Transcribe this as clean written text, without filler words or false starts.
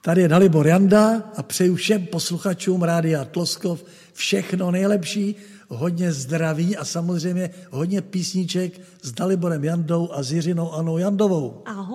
Tady je Dalibor Janda a přeju všem posluchačům Rádia Tloskov všechno nejlepší, hodně zdraví a samozřejmě hodně písniček s Daliborem Jandou a s Jiřinou Annou Jandovou. Ahoj.